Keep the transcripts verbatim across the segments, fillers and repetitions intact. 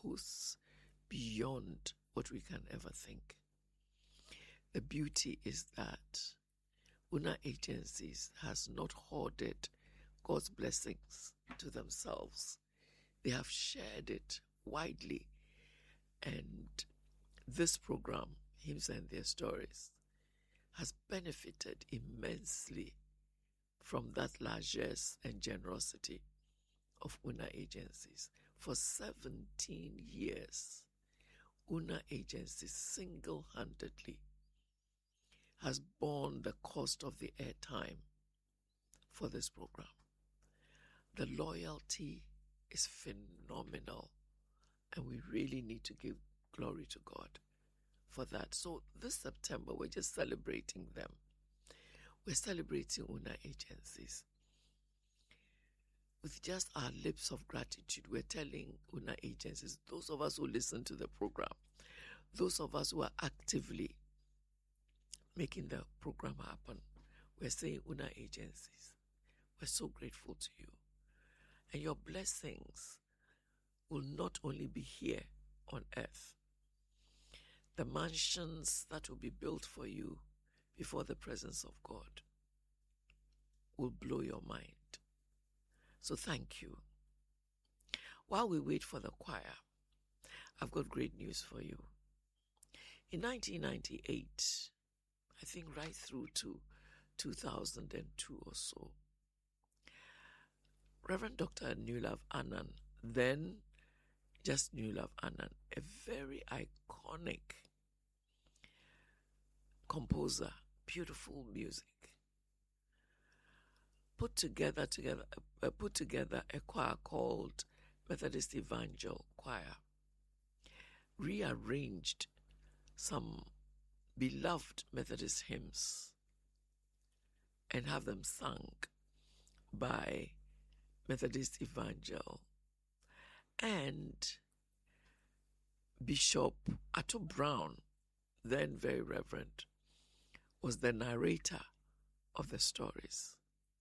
hosts beyond what we can ever think. The beauty is that Una Agencies has not hoarded God's blessings to themselves. They have shared it widely. And this program, Hymns and Their Stories, has benefited immensely from that largesse and generosity of Una Agencies. For seventeen years, Una Agencies single-handedly has borne the cost of the airtime for this program. The loyalty is phenomenal, and we really need to give glory to God for that. So this September, we're just celebrating them. We're celebrating Una Agencies. With just our lips of gratitude, we're telling Una Agencies, those of us who listen to the program, those of us who are actively making the program happen, we're saying, Una Agencies, we're so grateful to you. And your blessings will not only be here on earth. The mansions that will be built for you before the presence of God will blow your mind. So thank you. While we wait for the choir, I've got great news for you. In nineteen ninety-eight, I think right through to two thousand two or so, Reverend Doctor Newlove Annan, then just Newlove Annan, a very iconic composer, beautiful music, put together together uh, put together a choir called Methodist Evangel Choir, rearranged some beloved Methodist hymns and have them sung by Methodist Evangel. And Bishop Atto Brown, then very reverend, was the narrator of the stories.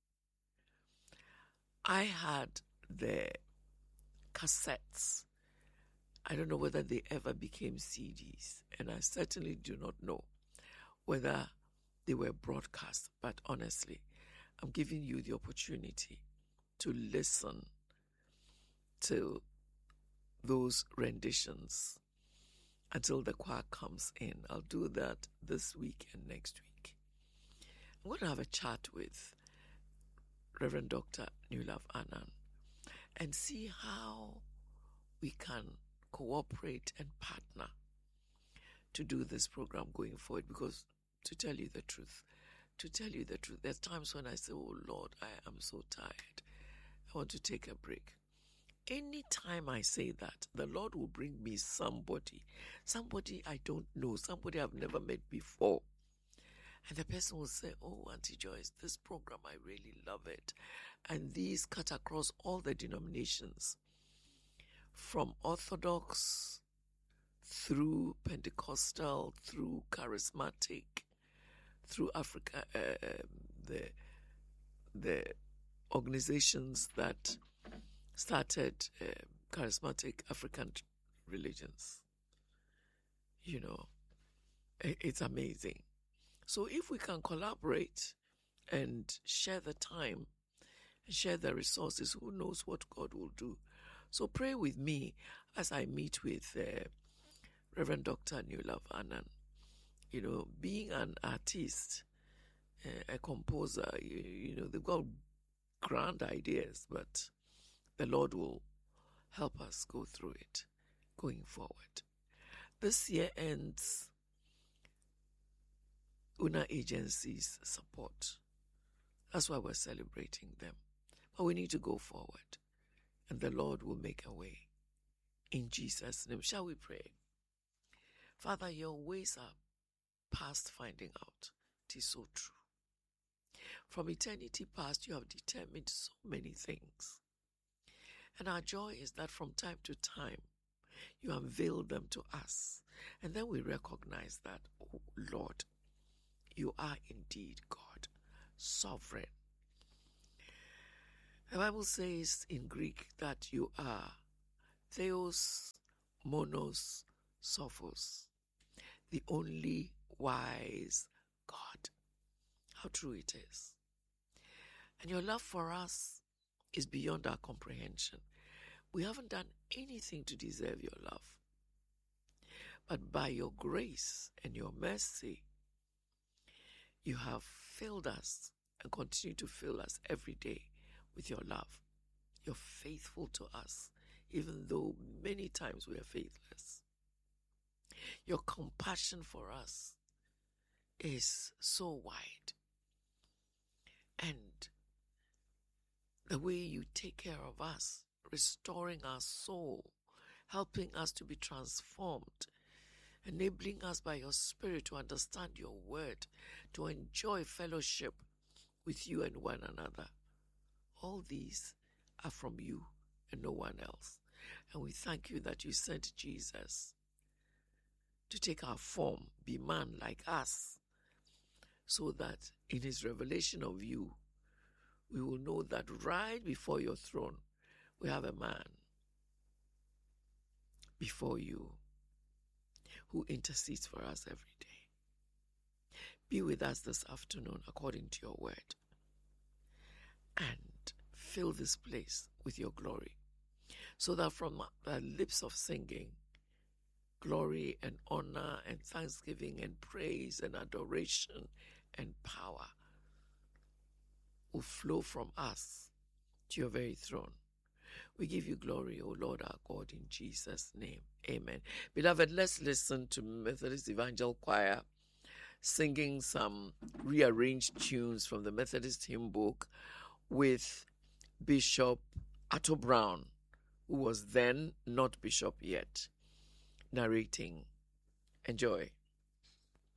I had the cassettes. I don't know whether they ever became C Ds, and I certainly do not know whether they were broadcast, but honestly, I'm giving you the opportunity to listen to those renditions until the choir comes in. I'll do that this week and next week. I'm going to have a chat with Reverend Doctor Newlove Annan and see how we can cooperate and partner to do this program going forward. Because to tell you the truth, to tell you the truth, there's times when I say, oh Lord, I am so tired. I want to take a break. Anytime I say that, the Lord will bring me somebody, somebody I don't know, somebody I've never met before. And the person will say, oh, Auntie Joyce, this program, I really love it. And these cut across all the denominations, from Orthodox through Pentecostal, through Charismatic, through Africa, uh, the the organizations that started uh, charismatic African religions. You know, it's amazing. So if we can collaborate and share the time and share the resources, who knows what God will do. So pray with me as I meet with uh, Reverend Doctor Newlove Annan. You know, being an artist, uh, a composer, you, you know, they've got grand ideas, but the Lord will help us go through it going forward. This year ends Una Agencies' support. That's why we're celebrating them. But we need to go forward, and the Lord will make a way. In Jesus' name, shall we pray? Father, your ways are past finding out. It is so true. From eternity past, you have determined so many things. And our joy is that from time to time, you unveil them to us. And then we recognize that, oh Lord, you are indeed God, sovereign. The Bible says in Greek that you are Theos Monos Sophos, the only wise God. How true it is. And your love for us is beyond our comprehension. We haven't done anything to deserve your love. But by your grace and your mercy, you have filled us and continue to fill us every day with your love. You're faithful to us, even though many times we are faithless. Your compassion for us is so wide. And the way you take care of us, restoring our soul, helping us to be transformed, enabling us by your Spirit to understand your word, to enjoy fellowship with you and one another. All these are from you and no one else. And we thank you that you sent Jesus to take our form, be man like us, so that in his revelation of you, we will know that right before your throne, we have a man before you who intercedes for us every day. Be with us this afternoon according to your word, and fill this place with your glory, so that from the lips of singing, glory and honor and thanksgiving and praise and adoration and power will flow from us to your very throne. We give you glory, O Lord our God, in Jesus' name. Amen. Beloved, let's listen to Methodist Evangel Choir singing some rearranged tunes from the Methodist hymn book with Bishop Atto Brown, who was then not bishop yet, narrating. Enjoy.